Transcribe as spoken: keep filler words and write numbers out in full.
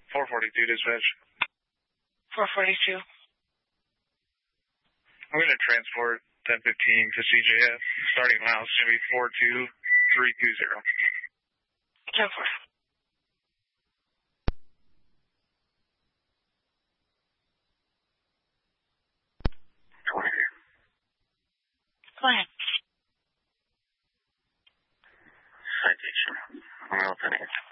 four forty-two dispatch. four forty-two. I'm going to transport ten fifteen to C J F. Starting miles is going to be four two three two zero. ten four. Go ahead. Citation. Hamilton.